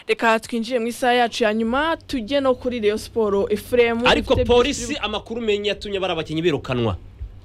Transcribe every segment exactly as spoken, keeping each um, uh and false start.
reka twinjiye mu isaha yacu ya nyuma tujye no kuri Rayon Sport Ephraim. Ariko polisi amakuru menye yatumye barabakinyi birukanwa.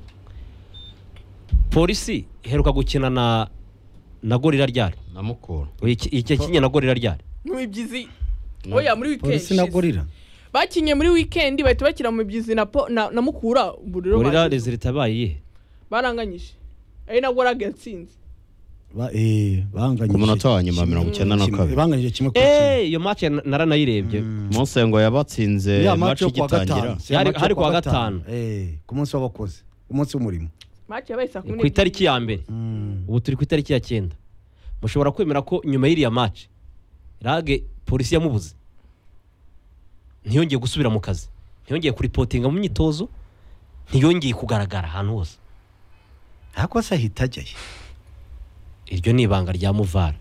Polisi iheruka gukina na na Gorilla ryari na Mukura. Iki kinye na Gorilla ryari? Mu Ibyizi. Oya muri weekend. Polisi na Gorilla. Bakinye muri weekend bahita bakira mu Ibyizi na na, na Mukura buriro. Gorilla result yabaye. Baranganyije. Ari na Gorilla gatsinze. Ba eh banganyije. Ku munota wa nyuma mirongo icyenda na kabiri. Banganyije kimwe kuri kimwe. Eh iyo match naranayirebye. Monsengo yabatsinze match igitangira. Hari hari kwa gatanu. Eh ku munsi w'abakozi. Ku munsi w'umurimo. Match yabayisa ku itariki ya mbere. Ubu turi ku itariki ya cyenda. Mushobora kwemera ko nyuma y'iriya match Rage polisi yamubuze. Ntiyongeye gusubira mu kazi. Ntiyongeye kuri reportinga mu myitozo. Ntiyongeye kugaragara ahantu hose. Hako se hitajye. Iryo ni ibanga rya Muvara.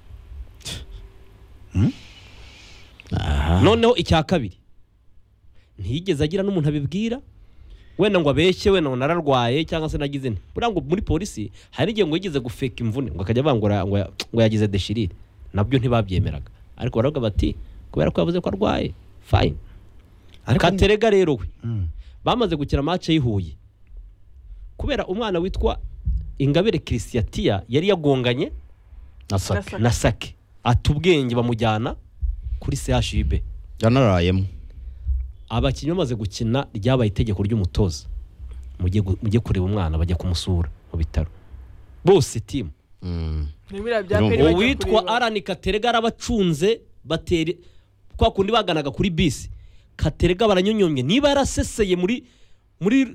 Hmm? Aha. Noneho icya kabiri. Ntiyigeze agira n'umuntu abibwira. Wenda ngo abeshye wenda ngo nararwaye cyangwa se nagize nti. Burango muri polisi hari igihe ngo yigeze gufeka imvune ngo akajya bangura ngo ngo yagize deshirire. Nabyo ntibabyemeraga. Ariko baravuga bati kubera ko yavuze ko arwaye. Fine. Katerega rero we. Mm. Bamaze gukira match yihuye. Kubera umwana witwa Ingabire Christiatia yari yagonganye na Sake. Na Sake. Atubwenge bamujyana kuri C H U B. Yanarayemo. Abakinyi bamaze gukina ryabaye itegeko ry'umutoza. Mujye mujye kureba umwana bajya kumusura mu bitaro. Bose team. Mm. Uwitwa Arani Katerega arabacunze bateri kwa kundi baganaga kuri bisi. Katerega baranyonyomye niba yaraseseye muri muri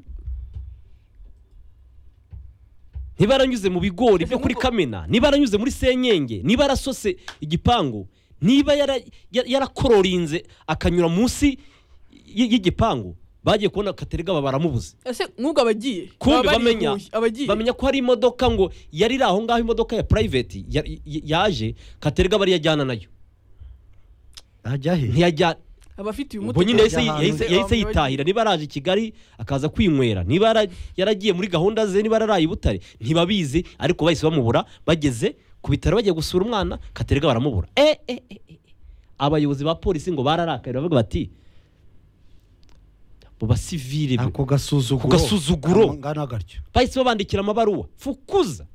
niba yaranyuze mu bigori byo kuri Kamena, niba yaranyuze muri Senyenge, niba yarasose igipangu, niba yarakororinze akanyura munsi y'igipangu, bagiye kubona Katerega babaramubuze. Ese mwuga abagiye kumbe bamenya bamenya ko hari imodoka ngo yari raho ngaho imodoka ya private yaje Katerega bari yajyana nayo. Ajyahe ntiyajya abafite uyu muto nyine yahise yitahira niba araje Kigali akaza kwinywera niba yaragiye muri gahunda ze niba araye Butare ntibabizi ariko bahise bamubura bageze ku bitaro bagiye gusura umwana Katerega baramubura. Eh eh abayobozi ba polisi ngo bararakaye bavuga bati bo basivile ako gasuzuguro gasuzuguro ngana gatyo bahise babandikira amabaruwa fukuza.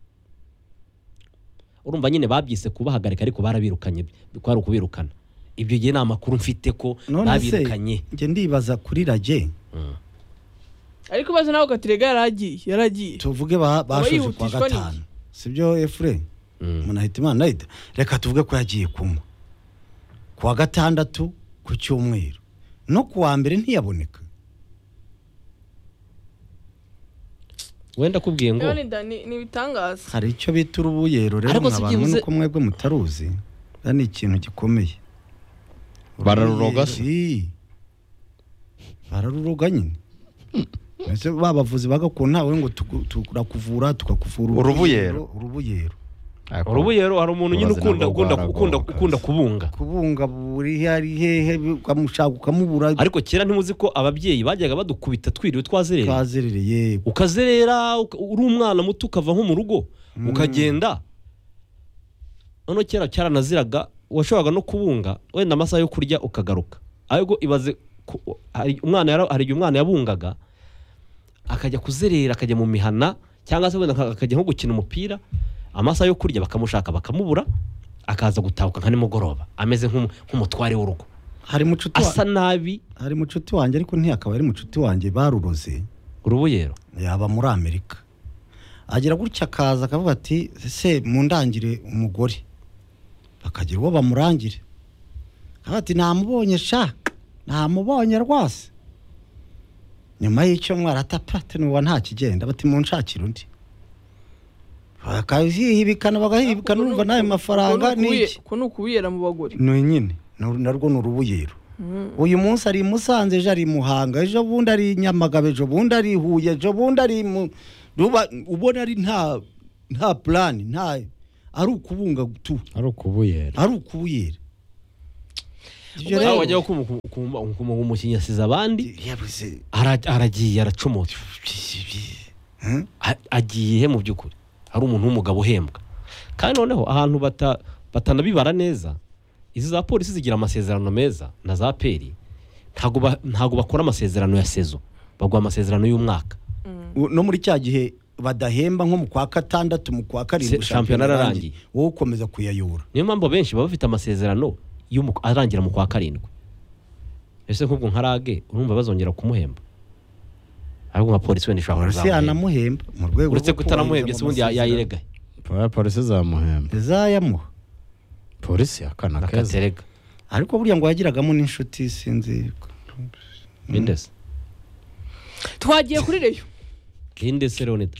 Urumva nyine babyise kubahagarika ariko barabirukanye kwari ukubirukana. Ibyo gihe namakuru mfite ko babirukanye. Nge ndibaza kuri Rage. Mm. Ariko baza naho Katerega yaragiye yaragiye. Tuvuge bashoje kwa gatanu. Sibyo Efre? Mm. Munahita Imana naida. Reka tuvuge ko yagiye kumwe. Kwa gatandatu ku cyumweru. No kuwa mbere ntiyaboneka. Wenda kubwiye ngo ni bitangaza. Hari icyo bita urubuyero rero n'abantu nuko mwebwe mutaruzi. Ni ikintu gikomeye. Bararuroga si bararuroga nyine. Ese babavuzi bagakona we ngo turakuvura tukakuvura urubuyero urubuyero urubuyero hari umuntu nyine ukunda ukunda ukunda ukunda kubunga kubunga buri hari hehe kamushaka ukamubura. Ariko kera ntimuzi ko ababyeyi bajyaga badukubita twiriwe twazerera twazerereye ukazerera uri umwana muto ukava nko mu rugo ukagenda. Ono kera cyara naziraga washobaga no kubunga wenda amasaha yo kurya ukagaruka. Ariko ibaze umwana yara hari umwana yabungaga akajya kuzerera akajya mu mihana cyangwa se wenda akajya nko gukina umupira amasaha yo kurya bakamushaka bakamubura akaza gutahuka nka nimugoroba ameze nk'umutware w'urugo. Hari mucuti asa nabi hari mucuti wanjye ariko ntiyakaba ari mucuti wanjye baruroze urubuyero yaba muri Amerika agira gutya akaza akavuga ati se mundangire umugore bakagira uwo bamurangire ati namubonye sha namubonye rwose nyuma y'icyo mwaratapate nuwa nta kigenda bati munshakira undi bakahibikana bagahibikana urumva nayo mafaranga niki ko nukubiyera mu bagore no nyine narwo n'urubuyero. Uyu munsi ari Musanze ejo ari Muhanga ejo bundi ari Nyamagabe ejo bundi ari Huye ejo bundi ari ubona ari nta nta plan nta ari ukubunga tu ari ukubuyera ari ukubuyera. Ibyo rero wajya kumumushinya siza abandi aragiye aracomotse agiye he mu byukuri ari umuntu w'umugabo uhembwa kandi noneho ahantu bata batanabibara neza izi za polisi zigira amasezerano meza na za peri ntago ba- ntago bakora amasezerano ya sezo bagwa amasezerano y'umwaka no muri cya gihe badahemba nko mu kwa gatandatu mu kwa karindwi Se- shampiyona ararangiye. wowe ukomeza kuyayura niyo mpamvu benshi baba bafite amasezerano y'umu- arangira mu kwa karindwi ese nk'ubwo nka rage urumva bazongera kumuhemba ariko nka polisi wenda ishobora polisi kuzamuhemba yanamuhemba mu rwego uretse rwo kutanamuhembye kubahiriza se ubundi ya- amasezerano. yayirega Pa- polisi zamuhemba izayamuha polisi akana keza akaterega ariko burya ngo yagiragamo n'inshuti sinzi bindese twagiye kuri reyo bindese leonida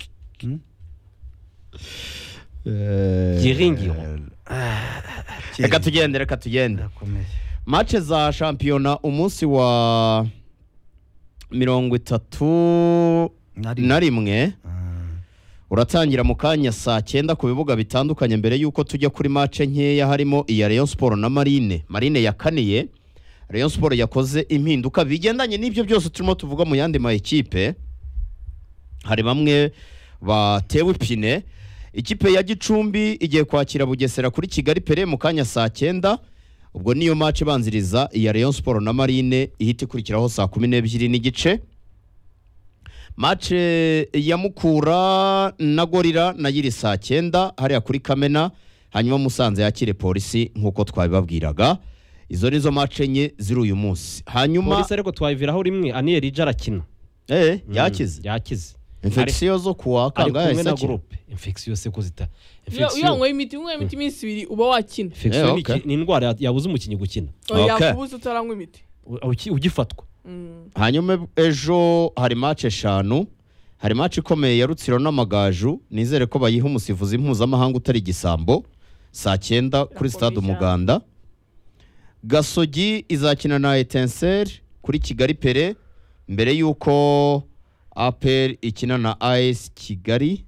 Eh, Giringiro. reka tugende reka tugende Irakomeye. match za shampiyona umunsi wa mirongo itatu na rimwe uratangira mu kanya saa cyenda ku bibuga bitandukanye mbere y'uko tujya kuri match nkeya harimo iya Rayon Sport na Marine Marine yakaniye Rayon Sport yakoze impinduka bigendanye n'ibyo byose turimo tuvuga mu yandi ma ekipe hari bamwe batewe ipine ikipe ya Gicumbi igiye kwakira Bugesera kuri Kigali Pere mu kanya saa cyenda ubwo niyo match ibanziriza iya Rayon Sport na Marine ihita ikurikiraho saa kumi n'ebyiri n'igice match ya Mukura na Gorira na yiri saa cyenda hariya kuri Kamena hanyuma Musanze yakire polisi nkuko twabibabwiraga izo nizo match enye ziri uyu munsi hanyuma polisi ariko twayiviraho rimwe Aniel Ija arakina eh Mm, yakize yakize infection zo kuwa ari kangahe kumwe na sakira groupe infection se ko zita iyo iyo wanyweye imiti unyweye imiti iminsi ibiri uba wakina infection Eh, ni okay. iki- ni indwara ya- yabuze umukinnyi gukina oya Okay. yakubuza utaranywa imiti U- uki- ugifatwa Mm. hanyuma ejo hari match eshanu hari match ikomeye ya Rutsiro n'Amagaju nizere ko bayiha umusifuzi mpuzamahanga utari igisambo saa cyenda kuri stade Irakomeye Umuganda Gasogi izakina na Etincelle kuri Kigali Pere mbere y'uko A P R ikina na A S Kigali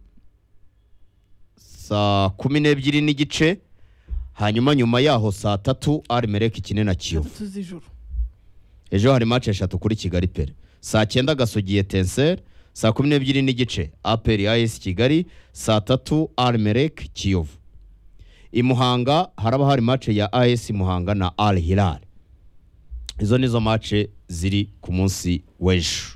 saa kumi n'ebyiri n'igice hanyuma nyuma yaho saa tatu Armelek ikine na Kiyovu Tatu z'ijoro ejo hari match eshatu kuri Kigali Pere saa cyenda Gasogi Etincelle saa kumi n'ebyiri n'igice A P R A S Kigali saa tatu Armelek Kiyovu i Muhanga haraba hari match ya A S Muhanga na Al Hilal izo nizo match ziri ku munsi w'ejo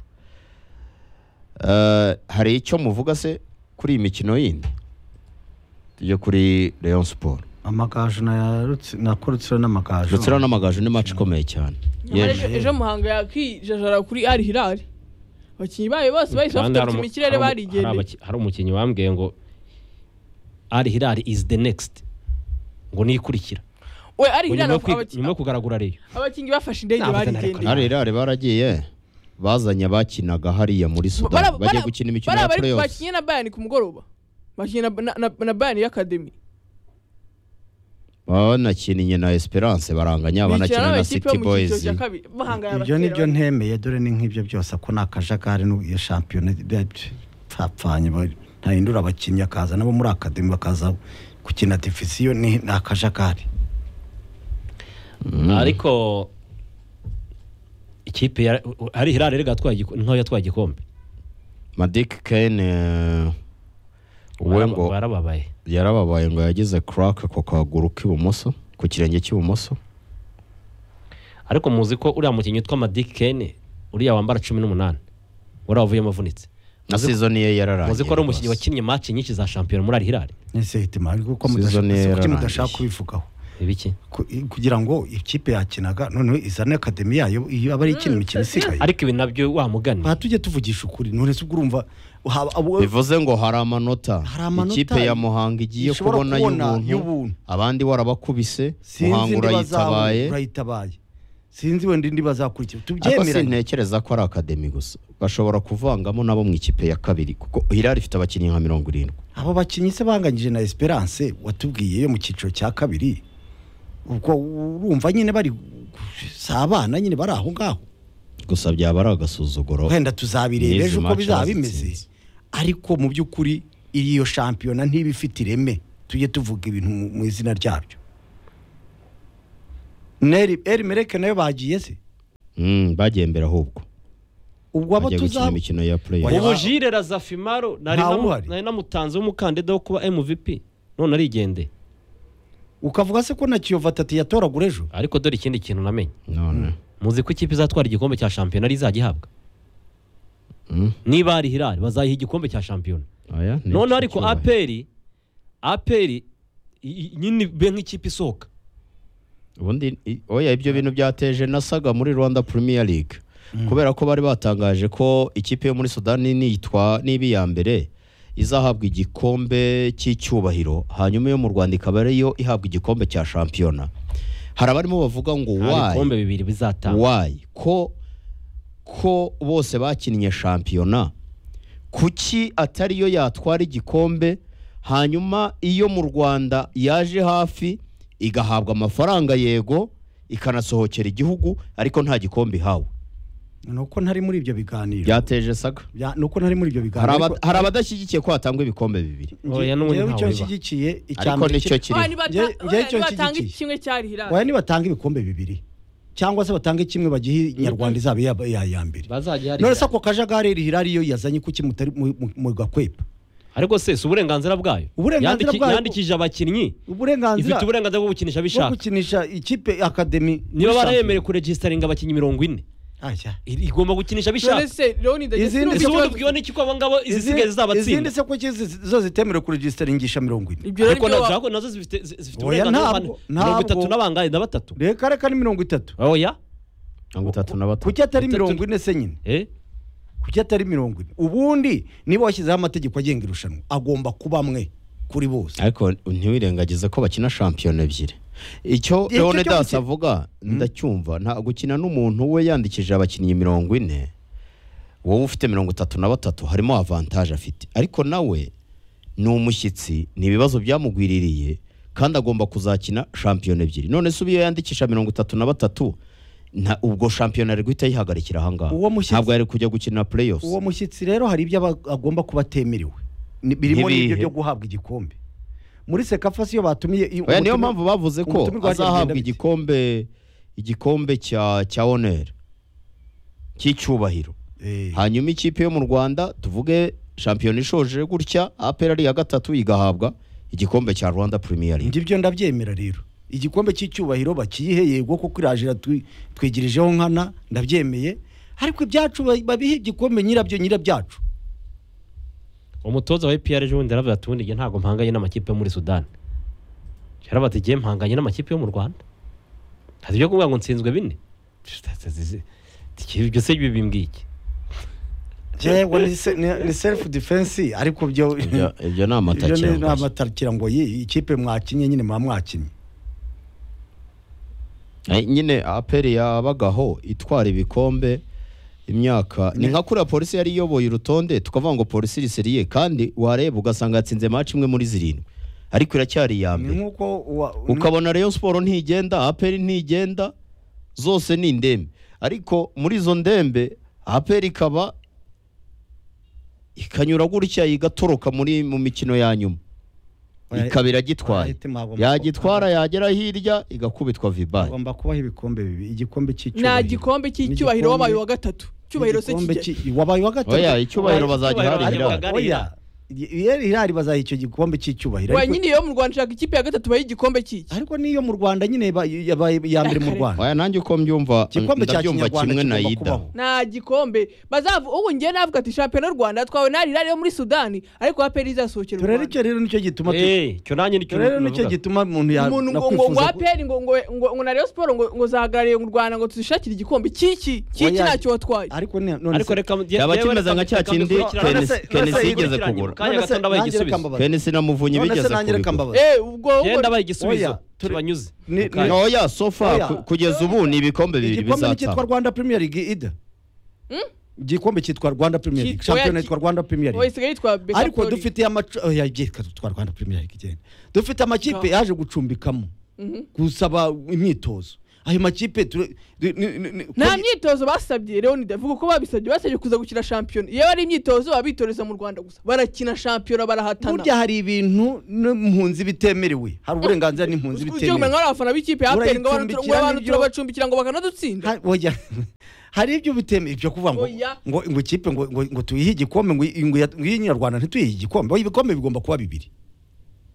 uh, hari icyo muvuga se kuri iyi mikino yindi tujye kuri Rayon Sport amagaju na Rutsi- na Rutsiro n'amagaju Rutsiro n'Amagaju ni match ikomeye cyane Nyamara Yewe. ejo- ejo muhanga yakijajara kuri ari hirari abakinnyi bayo bose bahise Kandi bafite hari gupima umu- ikirere hari umu- hari barigendeye abaki- hari umukinnyi wambwiye ngo Al Hilal is the next ngo nikurikira we ari ngo nyuma hirari yo kwiga- abaki- nyuma yo kugaragura reyo abakinnyi bafashe indege Ntabwo nari barigendeye Al Hilal baragiye bazanye abakinaga hariya muri Sudan bagiye gukina imikino ya playoffs bakinnye na Bayern ku mugoroba bakinnye na, na, na, na Bayern y'Academy banakinnye na Esperance baranganya banakina na n'amakipe yo City mu Boys cyiciro cya kabiri bahangara ibyo nibyo ntemeye dore ni nk'ibyo byose ko ni akajagari n'iyo shampiyona bapfanye ntahindura abakinnyi akaza nabo muri akademi bakaza gukina divisiyo ni ni akajagari ariko ikipe ya Al Hilal rega yatwaye igiko- ni nkaho yatwaye igikombe Madik Kane we ngo barababaye yarababaye ngo yagize crack ku kaguru k'ibumoso ku kirenge cy'ibumoso ariko muzi ko uriya mukinnyi witwa Madik Kane uriya wambara cumi n'umunani uriya wavuyemo avunitse na season ye yararangiye muzi ko ari umukinnyi wakinnye match nyinshi za shampiyona muri Al Hilal nese hitima ariko ko Season mudashaka yararangiye. mudashaka kubivugaho ibiki Ku- kugira ngo ikipe yakinaga noneho izane akademi yayo iyo aba ari ikina imikino isigaye ariko ibi nabyo wa mugani aha tujye tuvugisha ukuri none se ubwo urumva haba- abo- bivuze ngo hari amanota Hari amanota ikipe ya Muhanga igiye ishobora kubona kubona y'ubuntu y'ubuntu. abandi warabakubise sinzi Muhanga ndi urayitabaye urayitabaye sinzi wenda indi bazakurikira ariko tubyemeranye sintekereza ko ari akademi gusa bashobora kuvangamo nabo mu ikipe ya kabiri kuko Hilal ifite abakinnyi nka mirongo irindwi abo bakinnyi se banganyije na Esperance watubwiye yo mu cyiciro cya kabiri ubwo urumva nyine bari si abana nyine bari aho ngaho gusa byaba ari agasuzuguro wenda tuzabireba N'izi ejo uko match bizaba bazitsinze. bimeze ariko mu by'ukuri iyo shampiyona ntiba ifite ireme tujye tuvuga ibintu mu mu izina ryabyo Neri Eri Mereke nayo bagiye se Mm, bagiye mbere ahubwo ubwo abo bagiye gukina tuzaba imikino ya play Oya. ubu Jire Razafimaro nari Ntawe namu- uhari. nari namutanze umukandida wo kuba M V P none arigendeye ukavuga se ko na Kiyovu atatu yatoragura ejo ariko dore ikindi kintu namenye none muzi ko ikipe izatwara igikombe cya shampiyona ari izajya ihabwa Mm. niba ari Hilal bazayiha igikombe cya shampiyona Oya, ni none iki ariko cyubahiro. aperi aperi i- i- nyine be nk'ikipe isohoka ubundi i- oya ibyo bintu byateje nasaga muri Rwanda Premier League kubera ko bari batangaje ko ikipe yo muri Sudani nitwa niba iya mbere izahabwa igikombe cy'icyubahiro hanyuma yo mu Rwanda ikaba ariyo ihabwa igikombe cya shampiyona. Hari abarimo bavuga ngo hari why ibikombe bibiri bizatanga why ko ko bose bakinnye shampiyona kuki atari yo yatwara igikombe hanyuma iyo mu Rwanda yaje hafi igahabwa amafaranga yego ikanasohokera igihugu ariko nta gikombe ihawe. nuko ntari muri ibyo biganiro Byateje saga. Bya- nuko ntari muri ibyo Hari biganiro aba- hari abadashyigikiye ko hatangwa ibikombe bibiri Oya, n'ubundi Njyewe ntawe icyo biba. nshyigikiye icya ariko mbere nicyo kiri- kiri Oya, nibata- Nge- nge oya, icyo nibatanga nshyigikiye. kimwe cyari Hilal oya nibatanga ibikombe bibiri cyangwa se batanga kimwe bagihe Nyarwanda izaba iya- iya ya mbere bazajya hari none se ako kajagari Hilal iyo yazanye kuki mutari mu- mu- mu gakwepa ariko se si uburenganzira bwayo Uburenganzira Yandiki- bwayo- yandikije abakinnyi uburenganzira ifite uburenganzira bwo gukinisha bwo bishaka gukinisha ikipe akademi niba barayemerewe kuregisitaringa abakinnyi mirongo ine Ajya. iri- igomba gukinisha none bishaka se Leonid Izindi Agestino ese se- ubundi ubwiwe n'iki ko abo ngabo izisigaye zizabatsinda izindi se ko kizi zo zitemerewe kuregisitaringisha mirongo ine ibyo rero ariko nibyo wa- nazo nazo zifite zi- zifite Oya, uburenganzira ntabwo- bwa mirongo itatu ntabwo. n'abangahe na batatu reka reka ni mirongo itatu oya mirongo itatu na batatu. kuki atari Itatu- mirongo ine se nyine eh kuki atari mirongo ine ubundi niba washyizeho amategeko agenga irushanwa agomba kuba amwe kuri bose ariko ntiwirengagize ko bakina shampiyona ebyiri icyo Icyo Leone cyo Das gukina- avuga ndacyumva nta gukina n'umuntu we yandikije abakinnyi mirongo ine wowe ufite mirongo itatu na batatu harimo avantage afite ariko nawe ni umushyitsi ni ibibazo byamugwiririye kandi agomba kuzakina shampiyona ebyiri none se ubu iyo yandikisha mirongo itatu na batatu nta ubwo shampiyona ari guhita yihagarikira ahangaha Uwo mushyitsi- ntabwo yari kujya gukina playoffs. uwo mushyitsi rero hari ibyo aba- agomba kuba atemerewe Ni- birimo Nk'ibihe? n'ibyo byo guhabwa igikombe muri sekafa iyo batumiye i- Oya, niyo umutumirwa- mpamvu bavuze ko umutumirwa wagiye azahabwa agenda bite? igikombe igikombe cya cya honor cy'icyubahiro Eh, hanyuma ikipe yo mu Rwanda tuvuge shampiyona ishoje gutya A P R ari iya gatatu igahabwa igikombe cya Rwanda Premier League. ngibyo ndabyemera rero igikombe cy'icyubahiro bakiyihe yego kuko irajira twi- twigirijeho nkana ndabyemeye ariko ibyacu ba- babihe igikombe nyirabyo nyirabyacu umutoza wa E P R ejo bundi yaravuze ati ubundi njye ntabwo mpanganye n'amakipe yo muri Sudani yaravuze ati njye mpanganye n'amakipe yo mu Rwanda hari ibyo kuvuga ngo nsinzwe bine ibyo se bibimbwiye iki yewe ni se- ni- ni self defense ariko byo Ibyo- ibyo ni ibyo ni amatakira amatakira ngo yi ikipe mwakinye nyine muba mwakinye nyine A P R yabagaho itwara ibikombe imyaka ni nka kuriya polisi yari iyoboye urutonde tukavuga ngo polisi iri seriye kandi wareba ugasanga yatsinze match imwe muri zirindwi ariko iracyari iya ni mbere nkuko wa- ukabona Rayon Sport ntigenda A P R ntigenda zose ni indembe ariko muri izo ndembe A P R ikaba ikanyura gutya igatoroka muri mu mikino ya nyuma Oya, ikaba iragitwaye ahita mwagomba yagitwara yagera hirya igakubitwa vibaye bagomba kubaho ibikombe bibi igikombe nta cy'icyubahiro gikombe cy'icyubahiro N'igikombe- wabaye wa gatatu cyubahiro se Igikombe kijya cy'i- wabaye wa gatatu oya icyubahiro Oya, bazagiharira icyubahiro Hilal. oya Hilal bazaha icyo gikombe cy'icyubahiro wa ariko- nyine iyo mu Rwanda ushaka ikipe ya gatatu bayiha igikombe cy'iki ariko niyo mu Rwanda nyine ba- yabaye iya mbere mu Kare. Rwanda oya nanjye uko mbyumva igikombe cya ndabyumva kinyarwanda kimwe na kigomba Ida kubaho nta gikombe bazavu ubu ngiye navuga ati shampiyona y'u Rwanda twawe na Hilal yo muri Sudani ariko A P R izasohokera u turere Rwanda icyo rero nicyo gituma tu- eh cyo nanjye nicyo rero nicyo navuga. gituma umuntu ya umuntu ngo ngo ngo nakwifuza A P R ngo ngo ngo ngo na Rayon Sport ngo ngo zahagarariye mu Rwanda ngo tuzishakire igikombe cy'iki cy'iki Oya. ntacyo watwaye ariko ne- none ariko se- reka Yaba kimeze nka cya kindi Kenesi- Kenesi yigeze kugura kugura. kanya None gato se ndabaye nanjye reka igisubizo mbabaze. Kenesi na Muvunyi None se bigeze nanjye reka kubigura. mbabaze. eh ubwo genda baye igisubizo Oya, turi- kibanyuze Ni- Mu kanya. ni- oya sofa Oya. ku- kugeza ubu ni ibikombe bibiri igikombe cyitwa bizatanga Rwanda Premier League ida igikombe cyitwa Rwanda Premier League Ki- shampiyona oya, yitwa Rwanda Premier oya League isigaye yitwa Beka ariko Poli. dufite amacu oya byitwa twitwa Rwanda Premier League igenda dufite amakipe Ja. yaje gucumbikamo gusaba imyitozo ayo makipe ture- ni- ni- ni- ni- nta ko- myitozo basabye Leonid avuga ko babisabye basabye kuza gukina shampiyona iyo ari imyitozo babitoreza mu Rwanda gusa barakina shampiyona barahatana burya hari ibintu n'impunzi bitemerewe hari uburenganzira n'impunzi ujye bitemewe umenya nk'abafana b'ikipe ya A P R ngo abantu Urayicumbikira ngo abantu n'ibyo- turabacumbikira ngo bakanadutsinda Ha- oya. hari ibyo bitemewe ibyo kuvuga ngo Oya. ngo ngo ikipe ngo ngo ngo tuyihe igikombe ngo ngo iya- ngo iyi nyarwanda ntituyihe igikombe oya ibikombe bigomba kuba bibiri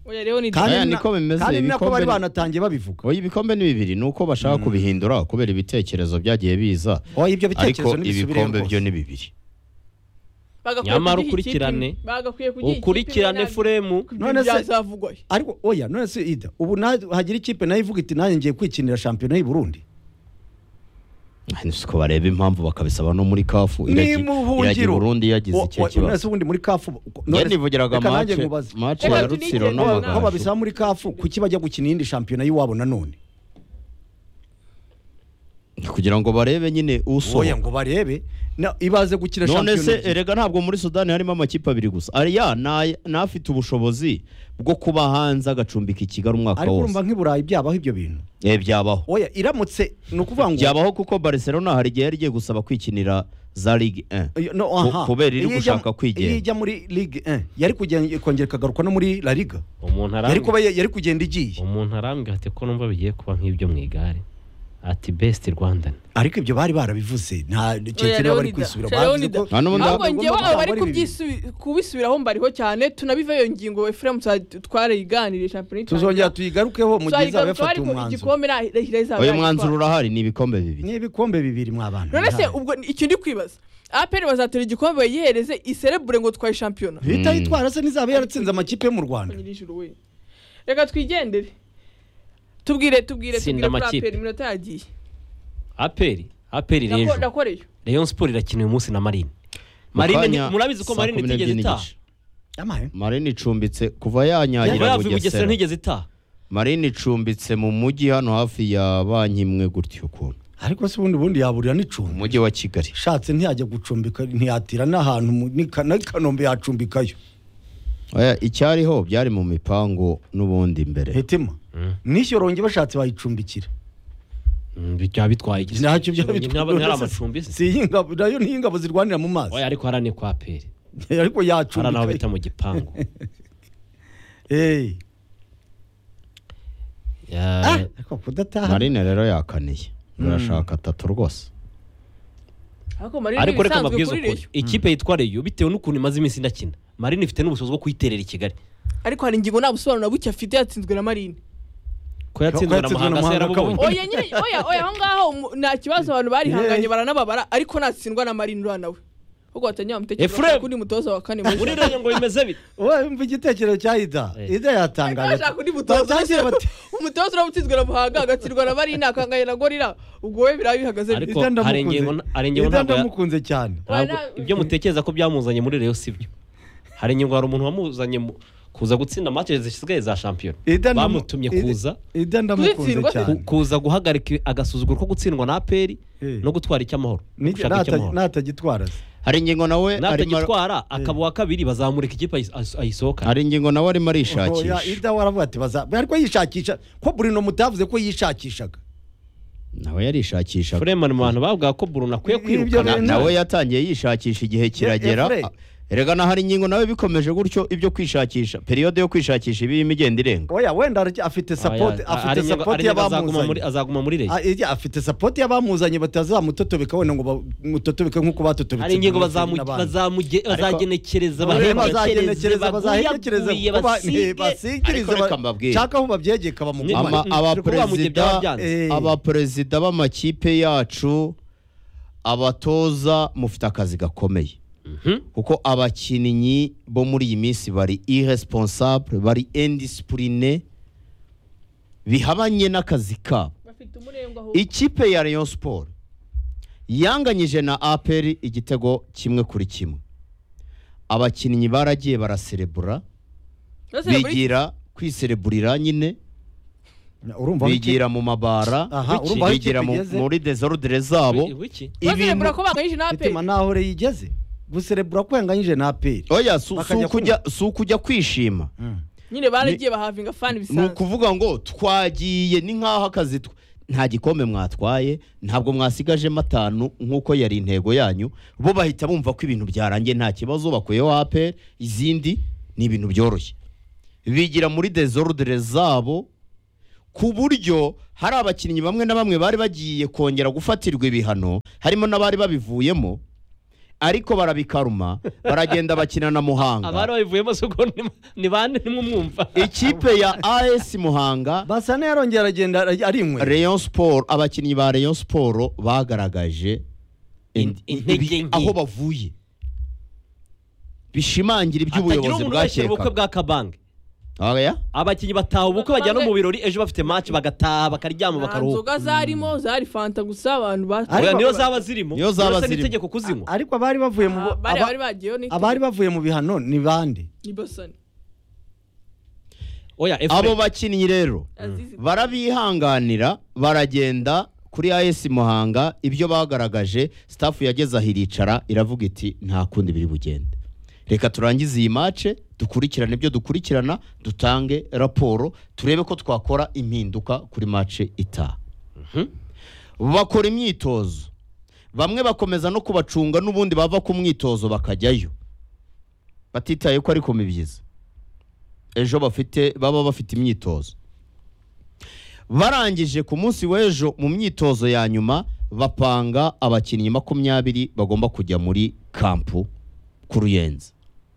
oya rero ni kandi Aya, na- niko bimeze, kandi ni nako ibikombe bari ni- banatangiye babivuga oya ibikombe ni bibiri ni uko bashaka kubihindura kubera ibitekerezo byagiye biza oya ibyo bitekerezo ariko ntibisubire ibikombe byo ni bibiri bagakwiye nyamara kugiha ukurikirane ikipe imwe. bagakwiye kugiha ikipe ukurikirane imwe, furemu ntabwo None se- byazavugwa ariko oya none se ida ubu na- hagira ikipe nayo ivuga iti nanjye ngiye kwikinira shampiyona y'u Burundi siko bareba impamvu bakabisaba no muri kafu ni iragi mu iragira buhungiro Burundi yagize O- icyo o- none kibazo se ubundi muri kafu njye nivugiraga reka nanjye mace nkubaze. mace Reka ya tunigire Rutsiro nawe. aho n'amagaju babisaba muri kafu kuki bajya gukina iyindi shampiyona y'iwabo nanone kugira ngo barebe nyine oya usohoka ngo barebe na- ibaze gukina none shampiyona se ebyiri. erega ntabwo muri Sudani harimo amakipe abiri gusa ariya na- n'afite ubushobozi bwo kuba hanze agacumbika i Kigali umwaka ariko wose urumva nk'i Burayi byabaho ibyo bintu eh byabaho oya iramutse ni ukuvuga ngo byabaho kuko Barcelona hari igihe yari igiye gusaba kwikinira za Ligue un Iyo- no, aha. kubera iri Iyo ijya- gushaka kwigenga. iyo ijya muri Ligue un yari kugenda kongera ikagaruka no muri La Liga umuntu yari arambwira kuba yari kugenda igiye umuntu arambwira ati ko numva bigiye kuba nk'ibyo mu igare ati best Rwandan ariko ibyo bari barabivuze nta Oya, keretse niba bari Leonida. kwisubira Oya, bavuze Leonida. ko Hano ubundi ahubwo Ntabwo njyewe bagomba abo bari kwambara ibi kubyisu- kubisubiraho mbariho cyane tunabive iyo ngingo Ephraim twarayiganiriye shampiyona tuzongera tuyigarukeho mu gihe izaba yafata umwanzuro igikombe irahira uyu mwanzuro urahari ni ibikombe bibiri ni ibikombe bibiri mw'abantu none se ubwo icyo ndi kwibaza aperi bazatera igikombe bayihereze iserebure ngo twaye shampiyona bita yitwara se n'izaba yaratsinze amakipe yo mu Rwanda Nyir'ijuru we. reka twigendere tubwire tubwire Tsinda tubwire kuri amakipe. aperi iminota yagiye aperi aperi Nako- rejo nakoreyo Rayon Sport irakina uyu munsi na Marine Mu Marine kanya nti- murabizi ko saa Marine kumi itigeze n'ebyiri itaha n'igice. amahe Marine icumbitse kuva kuva yanyagira yavuye Bugesera Bugesera ntigeze itaha Marine icumbitse mu mujyi hano hafi ya banki imwe gutyo ukuntu ariko se ubundi bundi yaburira mu n'icumbi mujyi wa Kigali shatse ntiyajya gucumbika ntiyatira n'ahantu mu- ni Ka- na Kanombe yacumbikayo Oya, icyariho byari mu mipango n'ubundi imbere hetima Mm. n'ishyo ronge bashatse bayicumbikira Mm, byaba bitwaye iki ntacyo byaba Ntihaba- ntihari bitwaye amacumbi se si iy'ingabo nayo ni ingabo zirwanira mu mazi oya ariko harani kwa aperi ariko hari naho bita yacumbika mu gipangu eh Ya- ah ariko kudataha Marine rero yakaniye urashaka atatu rwose ariko Marine ariko reka ibisanzwe mbabwize kuri ukuri Rayon. ikipe yitwa Rayon bitewe n'ukuntu imaze iminsi idakina Marine ifite n'ubushobozi bwo kuyiterera i Kigali ariko hari ingingo nta busobanuro buke afite yatsinzwe na Marine ko yatsinzwe na yatsinzwe na Muhanga se Muhanga yarabubonye akabona. oya nyine oya oya aho ngaho mu- nta kibazo abantu barihanganye baranababara ariko natsindwa na Marine uriya nawe ahubwo watanya mutekereza Ephraim. kundi mutoza wa kane muri muri Rayon ngo bimeze bite wowe umva igitekerezo cya Ida Eh. Ida yatangaje ashaka undi mutoza Batangiye bati umutoza uramutsinzwe na Muhanga agatsindwa na Marine akangaye na Gorira ubwo we biraba bihagaze bite? Ariko Ida ndamukunze. hari ingingo- hari ingingo Ida ntabwo ya- ndamukunze cyane Oya, Ntabwo- na- ibyo mutekereza ko byamuzanye muri Rayon sibyo hari inyungu hari umuntu wamuzanye mu- kuza gutsinda match zisigaye za shampiyona Ida ndamu- bamutumye Ida- kuza Ida ndamukunze Kuzitsindwa? cyane ku- kuza guhagarika agasuzuguro ko gutsindwa na aperi Eh. no gutwara icyamahoro no Ni- gushaka nata- icyamahoro natagitwara se hari ingingo nawe arimo natagitwara akaba uwa kabiri bazamurika ikipe ayis- ayis- ayisohokana hari ingingo nawe arimo Oya, arishakisha Ida waravuga ati baza ariko yishakisha ko Bruno mutavuze ko yishakishaga nawe yarishakisha Freeman mu bantu bavuga ko Bruno akwiye Ibyo kwirukana bintu- nawe yatangiye yishakisha igihe kiragera Efre. A- erega na hari ingingo nawe bikomeje gutyo ibyo kwishakisha periyode yo kwishakisha ibirimo igenda irenga oya wenda araki- afite support Aya- afite ari ingingo- support ari ingingo azaguma muri- y'abamuzanye azaguma muri Rayon Ah, ijya, afite support y'abamuzanye batazamutotobeka wenda ngo bamutotobeke nk'uko batotobetse hari ingingo Bruno bazamu- n'abandi. bazamuge- Ariko- bazagenekereza Oya, bahenekereze bazagenekereza bazahenekereza baguyaguye kuba- basige basigirize Ariko reka ba- mbabwire. shaka aho babyegeka Ama- bamugumane Ama- Mm, abaperezida turi kuvuga mu gihe byaba byanze. Eh. abaperezida b'amakipe yacu abatoza mufite akazi gakomeye Mhm. kuko abakinnyi bo muri iyi minsi bari irresponsable bari indiscipline bihabanye n'akazi kabo bafite umurengwa aho ikipe ya Rayon Sport yanganyije na A P R igitego kimwe kuri kimwe abakinnyi baragiye baraserebura bigira kwisereburira nyine urumva aho iki- bigira mu mabara Aha, Wiki. urumva aho bigira ikipe mu- igeze? muri desordre zabo Wi- wiki? baserebura ko banganyije na aperi Mitima naho re yigeze guserebura ko yanganyije na aperi oya si Bakajya ukujya si ukujya kwishima nyine baragiye bahavinga fani ni bisanzwe ukuvuga ngo twagiye ni nk'aho akazi tw- nta gikombe mwatwaye ntabwo mwasigajemo atanu nk'uko yari intego yanyu bo bahita bumva ko ibintu byarangiye nta kibazo bakuyeho A P R izindi ni ibintu byoroshye bigira muri desordre zabo ku buryo hari abakinnyi bamwe na bamwe bari bagiye kongera gufatirwa ibihano harimo n'abari babivuyemo ariko barabikaruma baragenda bakina na Muhanga. abari babivuyemo soko ni bande nimwe mwumva. Ikipe ya A S Muhanga Basane yarongera aragenda ari imwe. Rayon Sport, abakinnyi ba Rayon Sport bagaragaje intege nke aho bavuye bishimangira iby'ubuyobozi bwakeka ubukwe bwa Kabange. Aya abakinnyi bataha ubukwe bajya no mu birori ejo bafite match bagataha bakaryama bakaruhuka. Inzoga zarimo zari fanta gusa abantu Oya niyo zaba zirimo. Niyo zaba Yose zirimo. nitegeko kuzinywa. Ariko abari bavuye mu bari bari bagiyeyo ni abari bavuye mu bihano ni bande? ni Basane. Oya abo bakinnyi rero Azizi. barabihanganira baragenda kuri A S Muhanga, ibyo bagaragaje staff yageze ahiricara iravuga iti nta kundi biri bugende, reka turangize iyi match dukurikirane ibyo dukurikirana dutange raporo turebe ko twakora impinduka kuri match itaha. Bakora imyitozo, bamwe bakomeza no kubacunga n'ubundi bava ku mwitozo bakajyayo batitaye ko ari ko mibyiza ejo bafite baba bafite imyitozo. Barangije ku munsi w'ejo mu myitozo ya nyuma bapanga abakinnyi makumyabiri bagomba kujya muri kampu ku Ruyenzi,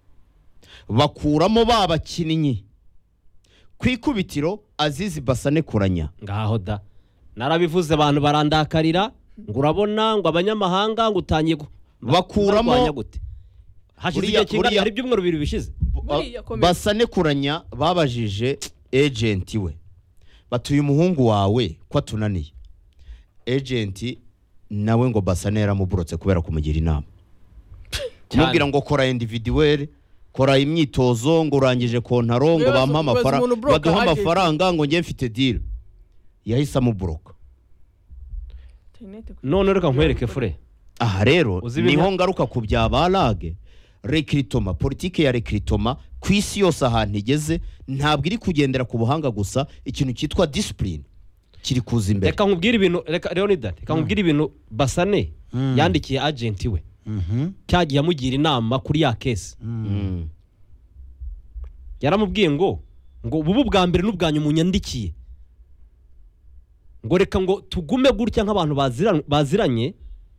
bakuramo ba bakinnyi ku ikubitiro Azizi Basane Kuranya. ngaho da narabivuze abantu barandakarira ngo urabona ngo abanyamahanga ngo utangiye bakuramo hashize buriya- igihe kingana buriya- hari ibyumweru bibiri bishize. Buriya komeza. Basane Kuranya babajije agent we batuye umuhungu wawe ko atunaniye. Agent nawe ngo Basane yaramuburotse kubera kumugira inama, kumubwira ngo kora individuel, kora imyitozo, ngo urangije kontaro, ngo Yewe, bampa ubaza amafaranga umuntu broker baduha agent. amafaranga ngo njye mfite deal. Yahise amuburoka. Internet ku- none reka nkwereke fure. Aha rero Uzi ibintu- niho ngaruka ku bya barage recruitment, politike ya recruitment ku isi yose ahantu igeze ntabwo iri kugendera ku buhanga gusa, ikintu cyitwa discipline kiri kuza imbere. Reka nkubwire ibintu reka Leonidas reka nkubwire ibintu Basane yandikiye agent we Mhm. cyagiye amugira inama kuri ya case. Mm. Yaramubwiye ngo ngo bubu bwa mbere n'ubwanyu munyandikiye ngo reka ngo tugume gutya nk'abantu baziranye baziranye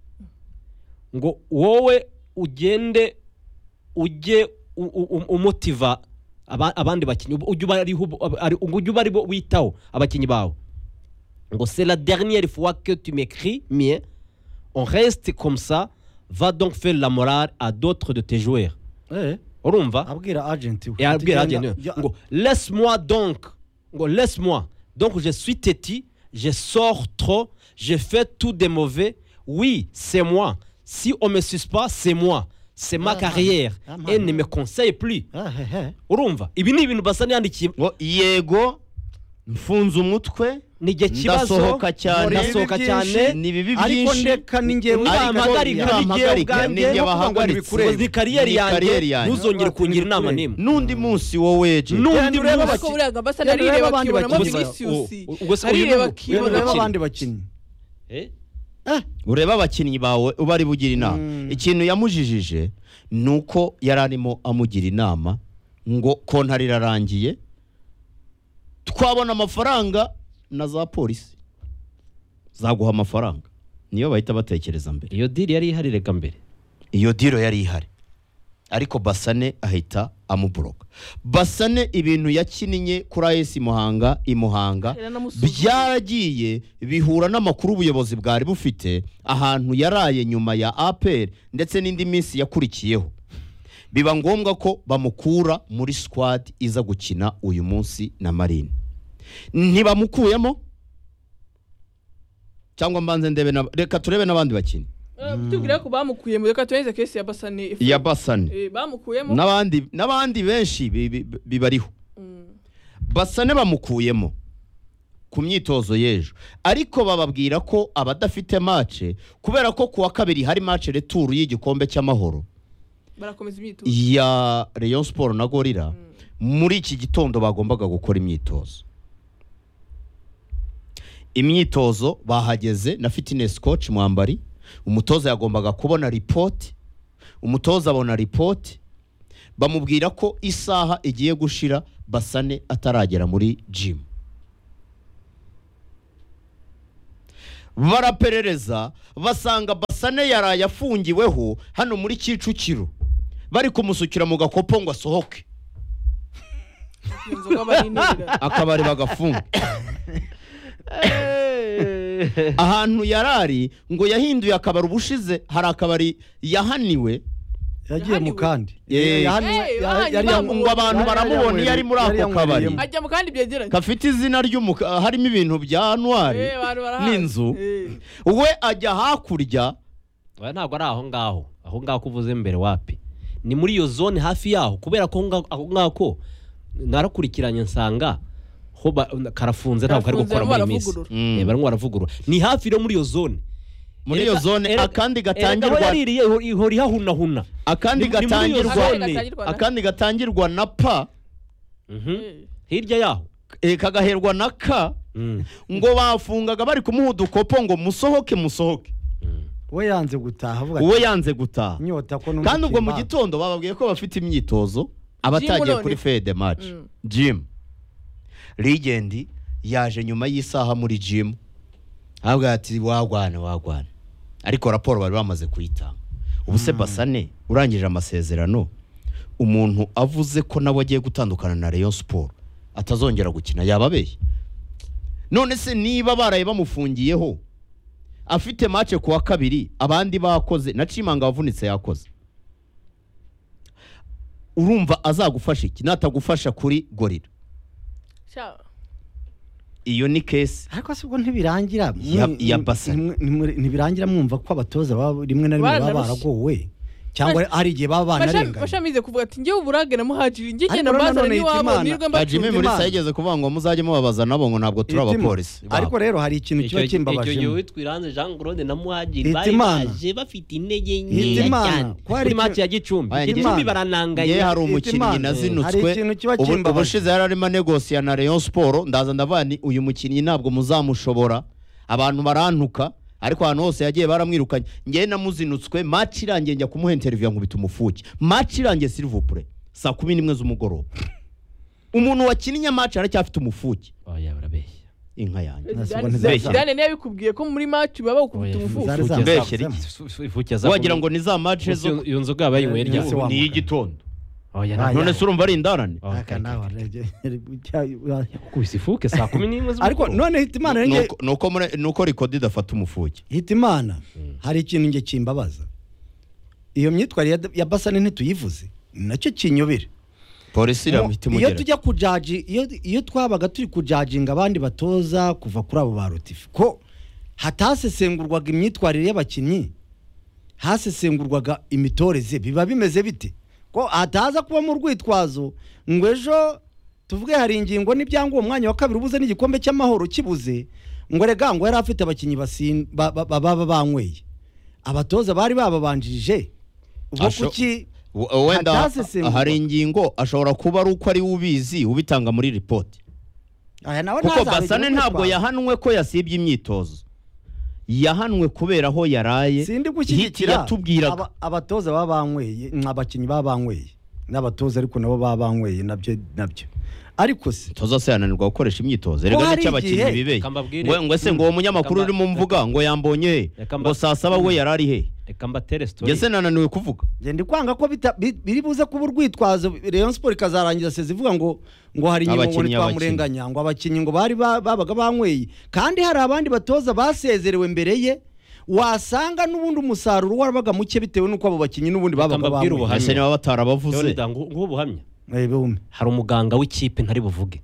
ngo wowe ugende ujye u- u- umutiva aba- abandi bakinnyi ujye bari ujye bari bo witaho abakinnyi bawe ngo c'est la dernière fois que tu m'écris bien, on reste comme ça, va donc faire la morale à d'autres de tes joueurs. Eh, Urumva? abwira agent we. Et abwira Ati, agent ya- we, ya- ngo laisse-moi donc ngo laisse-moi donc je suis têtu, je sors trop, je fais tout de mauvais. Oui, c'est moi. Si on me suce pas, c'est moi. C'est ma Ah, carrière. ah, Et ah, ne me conseille plus. Ah, he, he. Urumva? Ibi ni ibintu Basane yandikiye. Ngo yego mfunze umutwe Ni igihe kibazo. ndasohoka cyane Ndasohoka cyane. ni bibi Ariko byinshi ndeka ni njyewe Nibampagarika, ubwanjye, nibampagarika, ni njyewe ni njye ubwanjye bahagaritse. bikureba. Ni kariyeri Ni kariyeri yanjye. yanjye. Ntuzongere kungira inama n'imwe. n'undi munsi wowe agent. N'undi Genda urebe munsi. Ariko buriya ngo Basane Genda urebe arireba abandi akibonamo bakinnyi. Vinicius. U- u- ubwo se Arireba uyu ni- akibonamo Urebe Urebe abandi bakinnyi. Eh? Eh, ureba abakinnyi bawe ubari bugira inama. Mm. Ikintu yamujijije nuko yari arimo amugira inama ngo kontari irarangiye twabona amafaranga na za polisi zaguha amafaranga, niyo bahita batekereza mbere. Iyo deal yari ihari reka mbere. Iyo diro yari ihari ariko Basane ahita amuburoka. Basane ibintu yakinnye kuri A S Muhanga imuhanga Yaranamusuzumye. byagiye bihura n'amakuru ubuyobozi bwari bufite ahantu yaraye nyuma ya A P R ndetse n'indi minsi yakurikiyeho, biba ngombwa ko bamukura muri squad iza gukina uyu munsi na Marine. Ntibamukuyemo cyangwa mbanze ndebe na reka turebe n'abandi bakinnyi tubwira ko bamukuyemo, reka tuweze kesi ya Basane. ya Basane Eh, bamukuyemo. n'abandi n'abandi benshi bi- bi- bibariho. Mm. Basane bamukuyemo ku myitozo y'ejo, ariko bababwira ko abadafite match kubera ko kuwa kabiri hari match retour y'igikombe cy'amahoro Barakomeza imyitozo. ya Rayon Sport na Gorilla. Muri iki gitondo bagombaga gukora imyitozo. Imyitozo bahageze na fitness coach Mwambari, umutoza yagombaga kubona report, umutoza abona report, bamubwira ko isaha igiye gushira Basane ataragera muri gym. Baraperereza basanga Basane Basane yaraye afungiweho hano muri Kicukiro bari kumusukira mu gakopo ngo asohoke inzoga barinira akabari bagafunga ahantu yarari ngo yahinduye akabari ubushize hari akabari yahaniwe yagiye mu kandi Eh, Yahaniwe- eh, ya- bahanye yari bamu- ngo abantu yari- baramubona iyo ari muri yari ako kabari yanywereyemo. ajya mu kandi byegeranye gafite izina ry'umuka harimo ibintu bya Ntwari Eh, abantu barahazi. n'inzu Eh. we ajya hakurya Oya, ntabwo ari aho ngaho aho ngaho kuvuze mbere wapi ni muri iyo zone hafi yaho kubera ko aho ngaho- aho ngako narakurikiranye nsanga ho ba- karafunze ntabwo kari Karafunze, gukora muri barimo minsi baravugurura. Mm. Eh, barimo baravugurura ni hafi rero muri iyo zone muri iyo Erega- zone erega- akandi erega aho gatangirwa yaririye iho- ihora ihahunahuna akandi Ni- ni muri iyo gatangirwa zone. Gatangirwa na- akandi gatangirwa na pa Mhm. Eh. hirya yaho eh, kagaherwa na ka Mm. ngo bafungaga bari kumuha udukopo ngo musohoke musohoke Mm. we yanze gutaha avuga uwo yanze gutaha inyota ko numva kandi ubwo mu ikimbaga. gitondo bababwiye ko bafite imyitozo abatagiye none. kuri fede match Mm. gym legend yaje nyuma y'isaha muri gym avuga ati wagwana wagwana ariko raporo bari bamaze kuyitanga ubu se Basane urangije amasezerano umuntu avuze ko nawe agiye gutandukana na Rayon Sport atazongera gukina yababeye none se niba baraye bamufungiyeho afite match ku wa kabiri abandi bakoze na Cimanga wavunitse yakoze urumva azagufasha iki natagufasha kuri gorira Sha- iyo ni case ariko se ubwo ntibirangira Ya- mwe- ya mwe- Basane. mwe- ntimuri- ntibirangira mwumva ko abatoza baba rimwe na rimwe baba Baranarushye. baragowe cyangwa hari igihe baba Bashami- banarenganye bashamize kuvuga ati njyewe uburage na muhajiri njye Ariko genda rero mbazane nanone n'iwabo Hitimana- nirwe ba Jimmy mbacunze muri Imana. sayigeze kuvuga ngo muzajye mubabaza nabo ngo ntabwo turi Hitima- abapolisi ariko rero hari ikintu kiba icyo gihe kimbabajemo witwa Iranze Jean Claude na Muhadjiri bari Hitimana. baje bafite intege nkeya Hitimana, cyane ko hari kuri match ikintu- ya Gicumbi Aya, Gicumbi Hitimana. barananganye ye hari Hitimana, umukinnyi hari nazinutswe ikintu kiba ubu- kimbabaje. ubushize yari arimo negosiya na Rayon Sport ndaza ndavuga ni uyu mukinnyi ntabwo muzamushobora abantu barantuka ariko ahantu hose yagiye baramwirukanye ngewe namuzinutswe match irangiye njya kumuha interview nkubita umufuki match irangiye s'il vous plaît saa kumi n'imwe z'umugoroba umuntu wakinnye match aracyafite umufuki oya barabeshya inka yanjye Ntasubwo Zidane- ntizazana. Zidane niyo yabikubwiye ko muri match baba bakubita Oya, umufuka Zari Fuke- Mbeshyeri. zazamutsemo. Fuke za- wagira ngo ni za match Gusa zo iyo- iyo nzoga yabaye inywera Yes, ryabo wa- ni igitondo oya Ah, nta- none se urumva ari indarane Oh, Aka nawe arebye- kubisa ifuke saa kumi n'imwe ariko z'umugoroba none Hitimana rero nge- Nuko- nuko muri- nuko rikodi idafata umufuki Hitimana hari ikintu nge kimbabaza iyo myitwarire ya- ya Basane ntituyivuze nacyo kinyobera polisi iramita iyo imugera tujya kujaji iyo iyo twabaga turi kujajinga abandi batoza kuva kuri abo ba Rotifi ko hatasesengurwaga imyitwarire y'abakinnyi hasesengurwaga imitoreze biba bimeze bite ko hataza kuba mu rwitwazo ngo ejo tuvuge hari ingingo n'ibyangwa uwo mwanya wa kabiri ubuze n'igikombe cy'amahoro kibuze ngo rega ngo yari afite abakinnyi basin- ba- ba- baba banyweye abatoza bari bababanjirije ubwo Asho- kuki W- wenda hatasesengurwa. hari ingingo ashobora kuba ari uko ari we ubizi ubitanga muri ripoti aya nawe kuko ntazabigire Basane ntabwo urwitwazo. yahanwe ko yasibye imyitozo yahanwe kubera aho yaraye sindi Hiti gushyigikira yatubwiraga aba- abatoza baba banyweye abakinnyi baba banyweye n'abatoza ariko nabo baba banyweye nabyo nabyo ariko se toza se yananirwa gukoresha imyitozo Ko erega hari nicyo abakinnyi igihe- bibeye Reka mbabwire. ngo ngo ese ngo uwo munyamakuru Reka mba- urimo mvuga ngo yambonye he Reka mba- ngo saa saba we yari ari he reka mbatere story ngese nananiwe kuvuga ngende kwanga ko bita- bi- biri buze kuba urwitwazo Rayon Sport ikazarangiza sezi ivuga ngo ngo hari ingingo ngo Abakinnyi, ntitwamurenganya ngo abakinnyi ngo bari ba- babaga banyweye kandi hari abandi batoza basezerewe mbere ye wasanga n'ubundi umusaruro warabaga muke bitewe n'uko abo bakinnyi n'ubundi babaga mbabwire banyweye ubuhamya. ese niba batarabavuze Leonidas, ngu- ngubu buhamya Eh, bume. hari umuganga w'ikipe ntari buvuge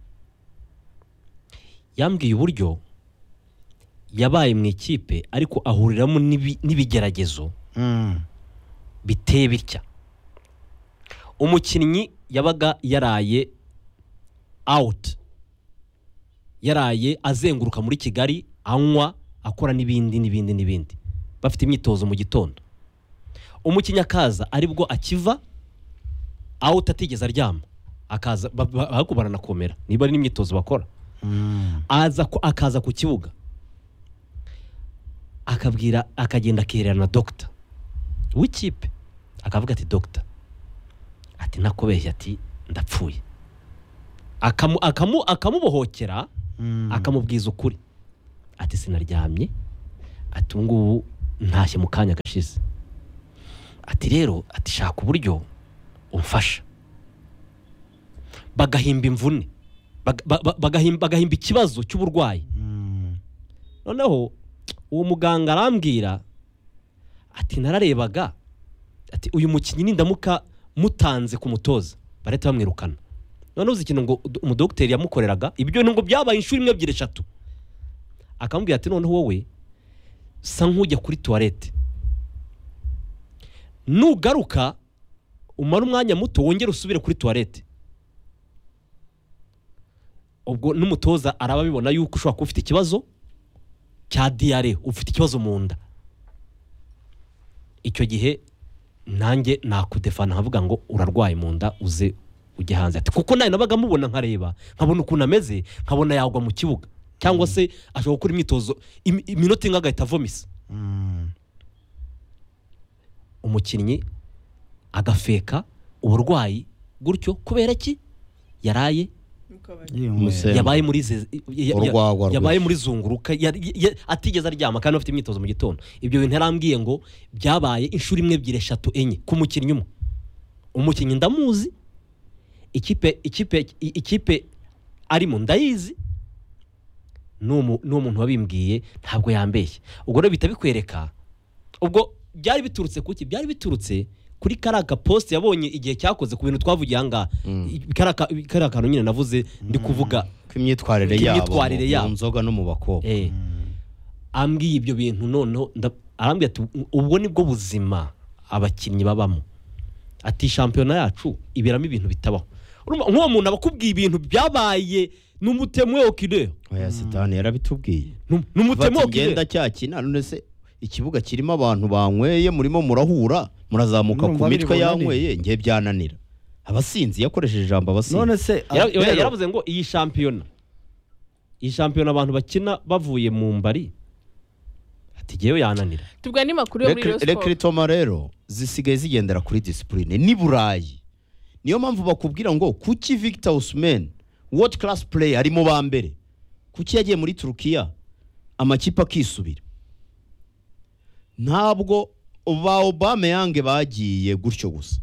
yambwiye uburyo yabaye mu ikipe ariko ahuriramo n'ibi- n'ibigeragezo Mm. biteye bitya umukinnyi yabaga yaraye out yaraye azenguruka muri Kigali anywa akora n'ibindi n'ibindi n'ibindi bafite imyitozo mu gitondo umukinnyi akaza aribwo akiva out atigeze aryama akaza ba- ba- ahubwo baranakomera niba ari n'imyitozo bakora Mm. aza ku- akaza ku kibuga akabwira akagenda akerera na dogita w'ikipe akavuga ati dogita ati nakubeshya ati ndapfuye akamu akamu akamubohokera Mm. akamubwiza ukuri ati sinaryamye ati ubu ngubu ntashye mu kanya gashize ati rero ati shaka uburyo umfasha bagahimba imvune Bag- ba- ba- bagahimba bagahimba ikibazo cy'uburwayi noneho uwo muganga arambwira ati nararebaga ati uyu mukinnyi nindamuka mutanze ku mutoza barahita bamwirukana noneho uzi ikintu ngo ud- umudogiteri yamukoreraga ibyo ngo byabaye inshuro imwe ebyiri eshatu akamubwira ati noneho wowe sa nk'ujya kuri tuwarete nugaruka umara umwanya muto wongere usubire kuri tuwarete ubwo n'umutoza araba abibona yuko ushobora kuba ufite ikibazo cya diyare ufite ikibazo mu nda icyo gihe nanjye nakudefana nkavuga ngo urarwaye mu nda uze ujye hanze ati kuko nawe nabaga mubona nkareba nkabona ukuntu ameze nkabona yagwa mu kibuga cyangwa se ashobora gukora imyitozo imi- iminota imwe agahita avomisa umukinnyi agafeka uburwayi gutyo kubera ki yaraye Musembe. yabaye muri ze- ya- ya- Urwagwa yabaye rwinshi. muri zunguruka ya- ya- atigeze aryama kandi afite imyitozo mu gitondo ibyo bintu yarambwiye ngo byabaye inshuro imwe ebyiri eshatu enye ku mukinnyi umwe umukinnyi ndamuzi ikipe ikipe i- ikipe arimo ndayizi n'uwo n'uwo muntu wabimbwiye ntabwo yambeshye ubwo rero bihita bikwereka ubwo byari biturutse kuki byari biturutse kuri kariya gaposite yabonye igihe cyakoze ku bintu twavugiye aha ngaha kariya ka- kariya kantu nyine navuze ndi kuvuga k'imyitwarire yabo K'imyitwarire mu- yabo. mu nzoga no mu bakobwa eh ambwiye ibyo bintu noneho nda- arambwira ati ubwo nibwo buzima abakinnyi babamo ati shampiyona yacu iberamo ibintu bitabaho Urumva, nk'uwo muntu aba akubwiye ibintu byabaye n'umutemwe okide oya sitani yarabitubwiye n'umutemwe bati ngenda okide cyakina none se ikibuga kirimo abantu banyweye murimo murahura murazamuka ku Urumva biri mitwe bunanire. yanyweye ngiye byananira abasinzi yakoresheje ijambo abasinzi none se Yara- rero- yaravuze ngo iyi shampiyona iyi shampiyona abantu bakina bavuye mu mbari ati ngewe yananira tubwa n'imakuru yo muri Rayon Sport. rekiritoma rero zisigaye zigendera kuri disipurine ni burayi niyo mpamvu bakubwira ngo kuki Victor Osimhen world class play ari mu ba mbere kuki yagiye muri Turukiya amakipe akisubira ntabwo ba Aubameyang bagiye gutyo gusa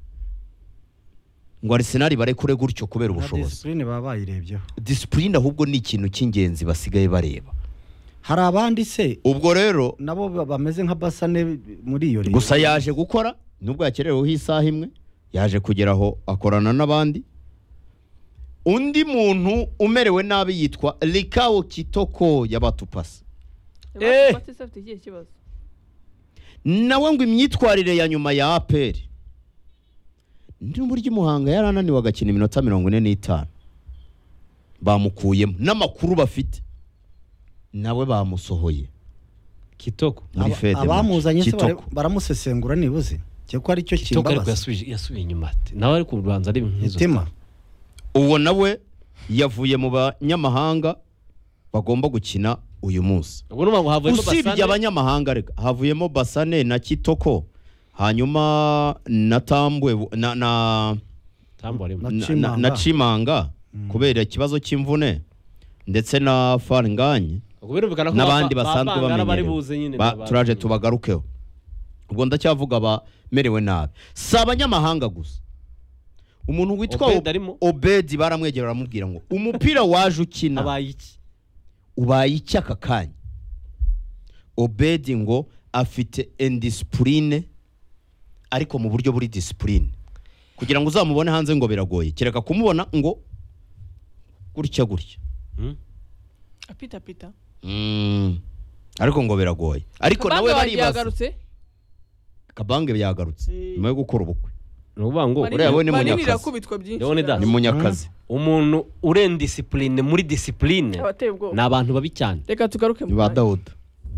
ngo Arsenal barekure gutyo kubera na ubushobozi discipline baba bayirebyeho disipurine ahubwo ni ikintu cy'ingenzi basigaye bareba hari abandi se ubwo rero nabo ba- bameze nka basane muri iyo gusa yaje gukora nubwo yakereweho isaha imwe yaje kugeraho akorana n'abandi undi muntu umerewe nabi yitwa Rikao Kitoko y'abatupasi Eh. Batise afite ikihe kibazo nawe ngo imyitwarire ya nyuma ya A P R ndi muri Muhanga yarananiwe agakina iminota mirongo ine n'itanu bamukuyemo n'amakuru bafite nawe bamusohoye kitoko muri Aba- fede abamuzanye se bare- Kitoko baramusesengura nibuze cyo ko ari cyo kitoko ariko kimbabaza yasubije yasubiye inyuma ati nawe ari ku rubanza ari nk'izo mutima uwo nawe yavuye mu banyamahanga bagomba gukina uyu munsi ubwo n'ubu ngo havuyemo usibye Basane abanyamahanga reka havuyemo Basane na Kitoko hanyuma na Tambwe na na Tambo arimo. Na na, na, Chimanga. na Chimanga kubera ikibazo cy'imvune ndetse na Farnganye ubwo birumvikana ko n'abandi ba- basanzwe bavangana bari buze bamenyerewe nyine Ba- n'aba- turaje tubagarukeho ubwo ndacyavuga abamerewe nabi si abanyamahanga gusa umuntu witwa Obed arimo? Obedi baramwegera baramubwira ngo umupira waje ukina abaye iki ubaye iki aka kanya Obedi ngo afite indisipurine ariko mu buryo buri disipurine kugira ngo uzamubone hanze ngo biragoye kereka kumubona ngo gutya gutya Hmm? apita pita Mm. ariko ngo biragoye ariko Kabange nawe wagiye baribaza yagarutse kabange byagarutse Eh. nyuma yo gukora ubukwe ni ukuvuga ngo Manini- uriya we ni Manini Munyakazi. irakubitwa byinshi Leonidas. ni munyakazi umuntu urenga disipurine muri disipurine abateye ubwoba ni abantu babi cyane reka tugaruke ni mu ba mwanya. Dawuda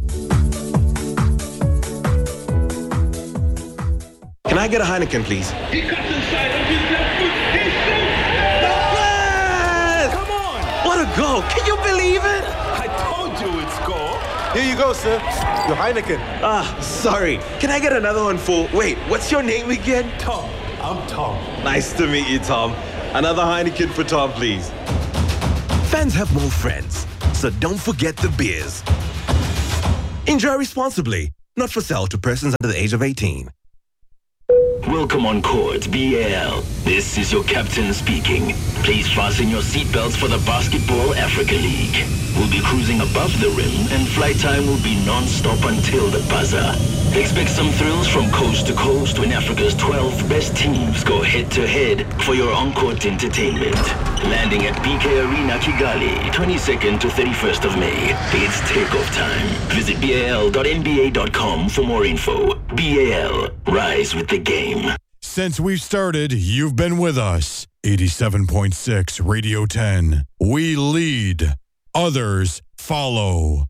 Can I get a Heineken, please? He cuts inside with his left foot. He shoots. Yes! Come on! What a goal! Can you believe it? I told you it's goal. Here you go, sir. Your Heineken. Ah, sorry. Can I get another one for? Wait, what's your name again? Tom. I'm Tom. Nice to meet you, Tom. Another Heineken for Tom, please. Fans have more friends, so don't forget the beers. Enjoy responsibly. Not for sale to persons under the age of eighteen. Welcome on court, B A L. This is your captain speaking. Please fasten your seatbelts for the Basketball Africa League. We'll be cruising above the rim and flight time will be non-stop until the buzzer. Expect some thrills from coast to coast when Africa's twelve best teams go head-to-head for your on-court entertainment. Landing at B K Arena Kigali, twenty-second to thirty-first of May. It's takeoff time. Visit B A L dot N B A dot com for more info. B A L, rise with the game. Since we've started, you've been with us. eighty-seven point six Radio ten. We lead. Others follow.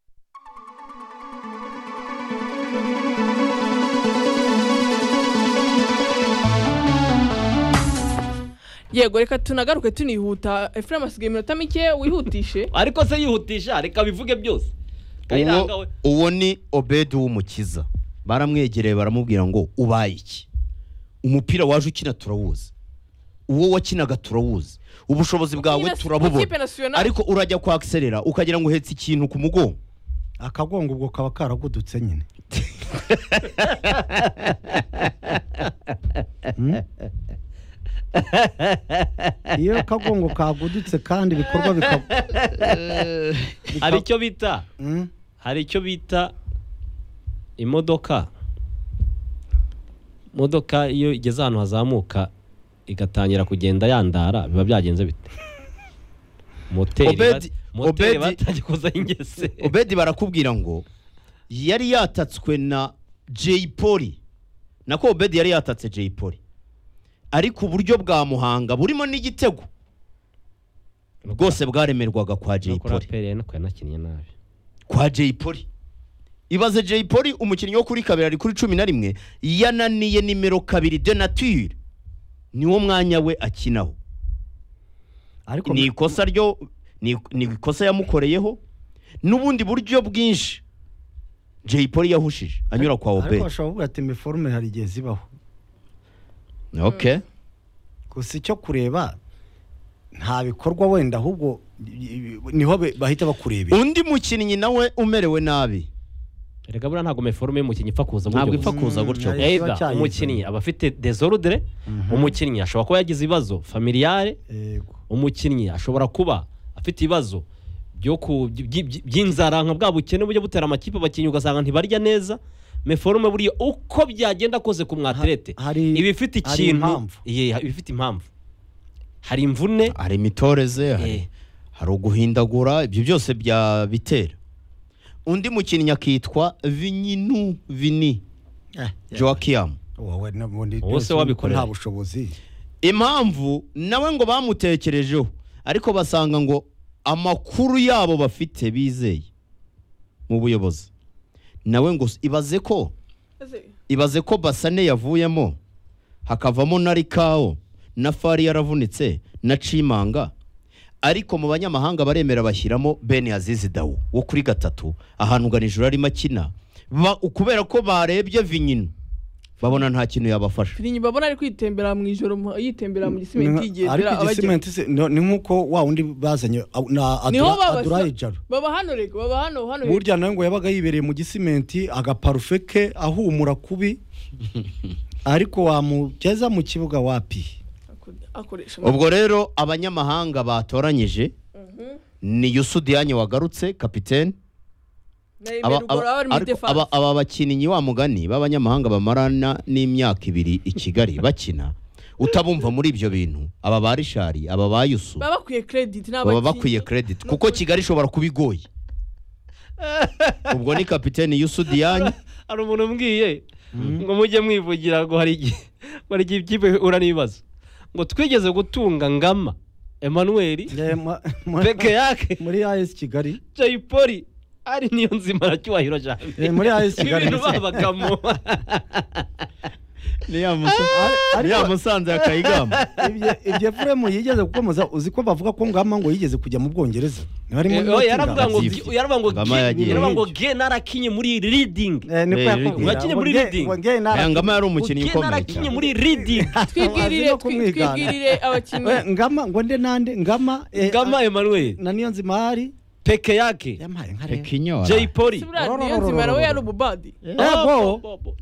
yego reka tunagaruke tunihuta Ephraim asigaye iminota mike wihutishe ariko se yihutisha reka bivuge byose uwo, uwo ni Obed w'umukiza baramwegereye baramubwira ngo ubaye iki umupira waje ukina turawuzi uwo wakinaga turawuzi ubushobozi bwawe turabubona ariko urajya kwa accelera ukagira ngo uhetse ikintu ku mugongo akagongo ubwo kaba karagudutse nyine hmm? iyo kagongo kagudutse kandi bikorwa bikaba hari icyo bita mm? hari icyo bita imodoka modoka iyo igeze ahantu hazamuka igatangira kugenda yandara biba byagenze bite moteri moteri batagikoza ingese Obedi barakubwira ngo yari yatatswe na Jay Polly nako Obedi yari yatatse Jay Polly ariko uburyo bwa Muhanga burimo n'igitego bwose bwaremerwaga kwa Jay Polly kwa Jay Polly ibaze Jay Polly umukinnyi wo kuri kabiri ari kuri cumi na rimwe yananiye nimero kabiri de nature niwo mwanya we akinaho ariko ni ikosa ryo ni ni ikosa yamukoreyeho nubundi buryo bwinshi Jay Polly yahushije anyura kwa Obedi ariko ashobora ati meforme hari gihe zibaho. Okay. Gusa icyo kureba nta bikorwa wenda ahubwo niho bahita bakureba. Undi mukinnyi nawe umerewe nabi. Erega bura ntago meforme y'umukinnyi ipfa kuza ntabwo ipfa kuza gutyo. Eda umukinnyi abafite desordre, umukinnyi ashobora kuba yagize ibibazo familiare, umukinnyi ashobora kuba afite ibibazo byo ku by'inzara nka bwa bukene bujye butera amakipe abakinnyi ugasanga ntibarya neza. Meforme buriye uko byagenda kose ku mwatlete ibifite ikintu iye ibifite impamvu hari imvune hari mitoreze hari hari uguhindagura ibyo byose bya bitera. Undi mukinnyi akitwa Vinyinu Vini Joaquim wowe nabundi wose wabikorera nta bushobozi impamvu nawe ngo bamutekerejeho ariko basanga ngo amakuru yabo bafite bizeye mu buyobozi nawe ngo ibaze ko ibaze ko Basane yavuyemo hakavamo na Rikao na Fari yaravunitse na Cimanga ariko mu banyamahanga baremera bashyiramo Ben Azizi Dawu wo kuri gatatu ahantu ganijura ari makina ukubera ko barebye Vinyinu babona nta kintu yabafasha. Vinyinu babona ari kwitembera mu ijoro yitembera mu gisimenti yigendera abagiye ni nkuko wa undi bazanye na Adurayi Jaro baba hano rego baba hano hano burya nawe ngo yabaga yibereye mu gisimenti agaparufeke ahumura kubi ariko wamugeza mu kibuga wapi. Ubwo rero abanyamahanga batoranyije ni Yusudianye wagarutse kapiteni aba aba bakinnyi wa mugani b'abanyamahanga bamarana n'imyaka ibiri i Kigali bakina utabumva muri ibyo bintu aba barishari aba bayusu baba bakwiye credit n'abakinnyi baba bakwiye credit kuko Kigali ishobora kubigoye. Ubwo ni kapiteni Yusudianye ari umuntu mbwiye ngo mujye mwivugira ngo hari igihe bari ikipe uranibaza ngo twigeze gutunga Ngama Emmanuel beke yake muri A S Kigali Jay Polly ari niyo nzima racyuhiro cyane eh muri A S Kigali ibintu babagamo niya musanze niya musanze akayigamba ibye ibye Fremu yigeze gukomoza uziko bavuga ko Ngama ngo yigeze kujya mu Bwongereza ntari mu yaravuga ngo yaravuga ngo yaravuga ngo ge narakinye muri reading yakinye muri reading Ngama yari umukinnyi ukomeye narakinye muri reading twigirire twigirire abakinnyi Ngama ngo nde nande Ngama Ngama Emmanuel na niyo nzima hari peke yake yampaye nka rero Pekinyora Jay Polly si buriya niyo nzima nawe yari umubadi Ego.